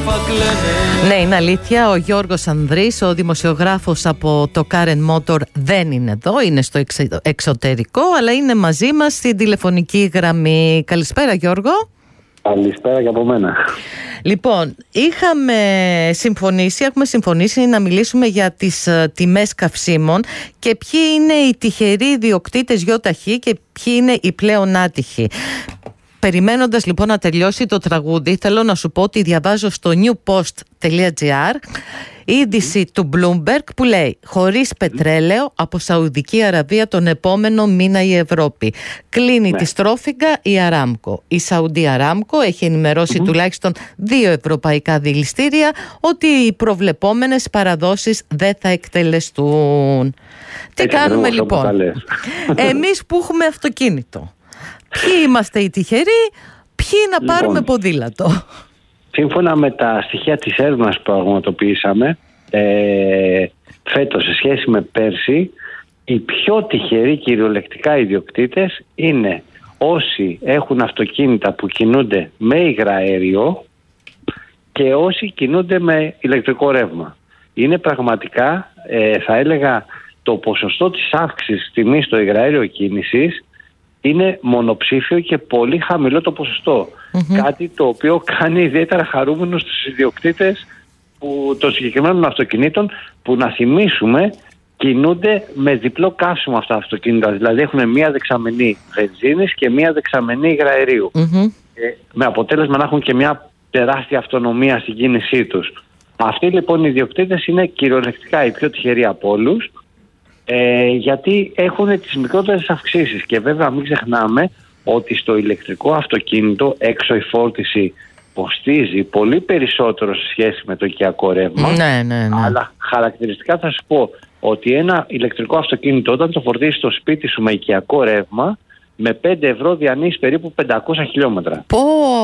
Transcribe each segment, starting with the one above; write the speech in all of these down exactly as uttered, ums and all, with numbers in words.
Ναι, είναι αλήθεια. Ο Γιώργος Ανδρής, ο δημοσιογράφος από το Karen Motor, δεν είναι εδώ, είναι στο εξωτερικό, αλλά είναι μαζί μας στην τηλεφωνική γραμμή. Καλησπέρα, Γιώργο. Καλησπέρα και από μένα. Λοιπόν, είχαμε συμφωνήσει, έχουμε συμφωνήσει να μιλήσουμε για τις uh, τιμές καυσίμων και ποιοι είναι οι τυχεροί ιδιοκτήτες ΙΟΤΑΧΗ και ποιοι είναι οι πλέον άτυχοι. Περιμένοντας λοιπόν να τελειώσει το τραγούδι, θέλω να σου πω ότι διαβάζω στο newpost.gr είδηση του Bloomberg που λέει: χωρίς πετρέλαιο από Σαουδική Αραβία τον επόμενο μήνα η Ευρώπη. Κλείνει Ναι. τη στρόφιγγα η Αράμκο. Η Σαουδή Αράμκο έχει ενημερώσει mm-hmm. τουλάχιστον δύο ευρωπαϊκά δηληστήρια ότι οι προβλεπόμενες παραδόσεις δεν θα εκτελεστούν. Τι Έτσι κάνουμε ακριβώς, λοιπόν? Εμείς που έχουμε αυτοκίνητο, ποιοι είμαστε οι τυχεροί, ποιοι να Λοιπόν, πάρουμε ποδήλατο? Σύμφωνα με τα στοιχεία της έρευνας που πραγματοποιήσαμε ε, φέτος σε σχέση με πέρσι, οι πιο τυχεροί κυριολεκτικά ιδιοκτήτες είναι όσοι έχουν αυτοκίνητα που κινούνται με υγραέριο και όσοι κινούνται με ηλεκτρικό ρεύμα. Είναι πραγματικά, ε, θα έλεγα, το ποσοστό της αύξησης τιμής στο υγραέριο κίνησης είναι μονοψήφιο και πολύ χαμηλό το ποσοστό. Mm-hmm. Κάτι το οποίο κάνει ιδιαίτερα χαρούμενους τους ιδιοκτήτες που, των συγκεκριμένων αυτοκινήτων, που να θυμίσουμε κινούνται με διπλό καύσιμο αυτά τα αυτοκίνητα. Δηλαδή έχουν μία δεξαμενή βενζίνης και μία δεξαμενή υγραερίου. Mm-hmm. Ε, με αποτέλεσμα να έχουν και μια τεράστια αυτονομία στην κίνησή τους. Αυτοί λοιπόν οι ιδιοκτήτες είναι κυριολεκτικά οι πιο τυχεροί από όλους. Ε, γιατί έχουν τις μικρότερες αυξήσεις και βέβαια μην ξεχνάμε ότι στο ηλεκτρικό αυτοκίνητο έξω η φόρτιση κοστίζει πολύ περισσότερο σε σχέση με το οικιακό ρεύμα. Ναι, ναι, ναι. Αλλά χαρακτηριστικά θα σου πω ότι ένα ηλεκτρικό αυτοκίνητο όταν το φορτίσεις στο σπίτι σου με οικιακό ρεύμα, με πέντε ευρώ διανύεις περίπου πεντακόσια χιλιόμετρα. Πω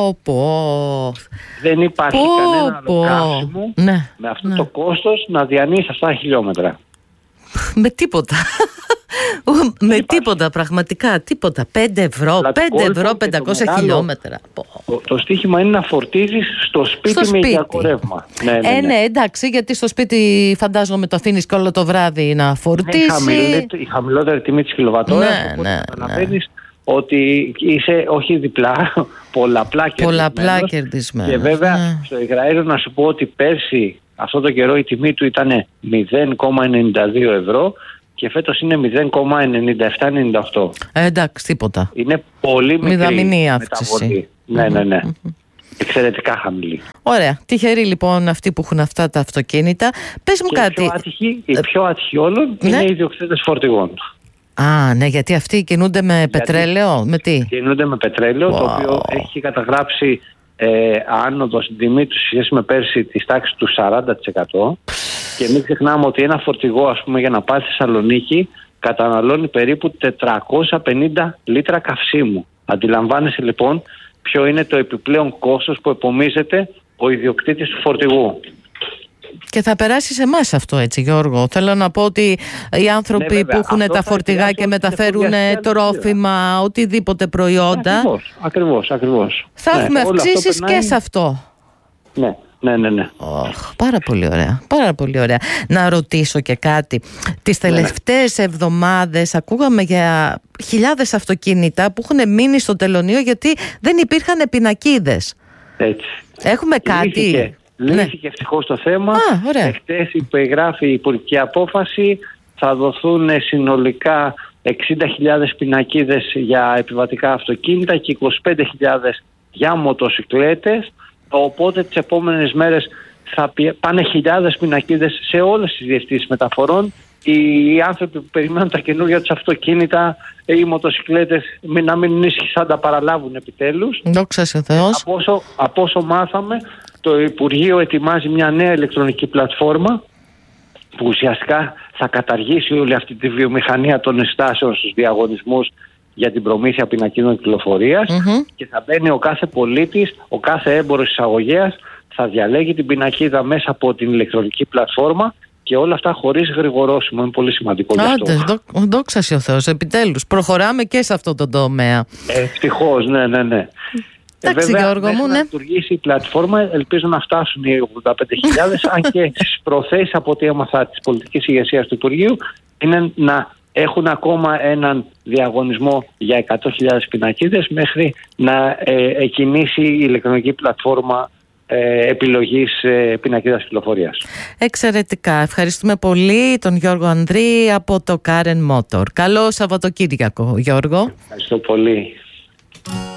πω. Δεν υπάρχει πω, κανένα άλλο πω. καύσιμο ναι, με αυτό ναι. το κόστος να διανύεις αυτά τα χιλιόμετρα. Με τίποτα. Με τίποτα, πραγματικά τίποτα. πέντε ευρώ, πέντε ευρώ, πεντακόσια μεγάλο, χιλιόμετρα. Το, το στίχημα είναι να φορτίζεις στο σπίτι, στο σπίτι. με οικιακό ρεύμα. Ναι, ναι, ναι. Ε, ναι, εντάξει, γιατί στο σπίτι φαντάζομαι το αφήνεις και όλο το βράδυ να φορτίσει. Ναι, η, χαμηλή, η χαμηλότερη τιμή της κιλοβατόρας. Ναι, οπότε ναι, καταλαβαίνεις ναι. ότι είσαι όχι διπλά, πολλαπλά κερδισμένος. Πολλαπλά κερδισμένος. Και βέβαια ναι. στο υγραέριο να σου πω ότι πέρσι αυτό το καιρό η τιμή του ήταν μηδέν κόμμα ενενήντα δύο ευρώ. Και φέτος είναι μηδέν κόμμα ενενήντα επτά ενενήντα οκτώ. Ε, εντάξει, τίποτα. Είναι πολύ μικρή αύξηση. Ναι, ναι, ναι. Mm-hmm. Εξαιρετικά χαμηλή. Ωραία. Τυχεροί λοιπόν αυτοί που έχουν αυτά τα αυτοκίνητα. Πες μου και κάτι. Πιο άτυχοι, οι πιο άτυχοι όλων ναι. είναι οι ιδιοκτήτες φορτηγών. Α, ναι, γιατί αυτοί κινούνται με γιατί πετρέλαιο. Με τι? Κινούνται με πετρέλαιο, wow. το οποίο έχει καταγράψει ε, άνοδο στην τιμή του σχέση με πέρσι της τάξης του σαράντα τοις εκατό. Και μην ξεχνάμε ότι ένα φορτηγό, ας πούμε, για να πάει στη Θεσσαλονίκη καταναλώνει περίπου τετρακόσια πενήντα λίτρα καυσίμου. Αντιλαμβάνεσαι λοιπόν ποιο είναι το επιπλέον κόστος που επομίζεται ο ιδιοκτήτης του φορτηγού. Και θα περάσει σε εμάς αυτό, έτσι, Γιώργο. Θέλω να πω ότι οι άνθρωποι ναι, που έχουν τα φορτηγά και μεταφέρουν τρόφιμα, οτιδήποτε προϊόντα. Ακριβώς, ακριβώς, ακριβώς. Θα ναι, έχουμε αυξήσεις περνάει... και σε αυτό. Ναι. Ναι, ναι, ναι. Oh, πάρα πολύ ωραία, πάρα πολύ ωραία. Να ρωτήσω και κάτι. Τις τελευταίες ναι, ναι. εβδομάδες ακούγαμε για χιλιάδες αυτοκίνητα που έχουν μείνει στο τελωνείο γιατί δεν υπήρχαν πινακίδες. Έτσι. Έχουμε κάτι. Λύθηκε, λύθηκε ναι. ευτυχώς το θέμα. Ah, Εχθές υπεγράφει η υπουργική απόφαση. Θα δοθούν συνολικά εξήντα χιλιάδες πινακίδες για επιβατικά αυτοκίνητα και είκοσι πέντε χιλιάδες για μοτοσικλέτες. Οπότε τις επόμενες μέρες θα πάνε χιλιάδες πινακίδες σε όλες τις διευθύνσεις μεταφορών. Οι άνθρωποι που περιμένουν τα καινούργια τους αυτοκίνητα ή οι μοτοσικλέτες να μην ήσυχοι σαν τα παραλάβουν επιτέλους. Δόξα σε Θεός. Από όσο, από όσο μάθαμε, το Υπουργείο ετοιμάζει μια νέα ηλεκτρονική πλατφόρμα που ουσιαστικά θα καταργήσει όλη αυτή τη βιομηχανία των εστάσεων στους διαγωνισμούς για την προμήθεια πινακίδων κυκλοφορίας mm-hmm. και θα μπαίνει ο κάθε πολίτης, ο κάθε έμπορος εισαγωγέας θα διαλέγει την πινακίδα μέσα από την ηλεκτρονική πλατφόρμα και όλα αυτά χωρίς γρηγορόσημο. Είναι πολύ σημαντικό γι' αυτό. Άντε, δό, δόξα ο Θεός, επιτέλους. Προχωράμε και σε αυτό το τομέα. Ευτυχώς, ναι, ναι, ναι. Εντάξει, βέβαια, Γιώργο μου, ναι. να λειτουργήσει η πλατφόρμα, ελπίζω να φτάσουν οι ογδόντα πέντε χιλιάδες, αν και στις προθέσεις από ό,τι έμαθα της πολιτικής ηγεσίας του Υπουργείου είναι να έχουν ακόμα έναν διαγωνισμό για εκατό χιλιάδες πινακίδες μέχρι να ε, εκκινήσει η ηλεκτρονική πλατφόρμα ε, επιλογής ε, πινακίδας κυκλοφορίας. Εξαιρετικά. Ευχαριστούμε πολύ τον Γιώργο Ανδρή από το Karen Motor. Καλό Σαββατοκύριακο, Γιώργο. Ευχαριστώ πολύ.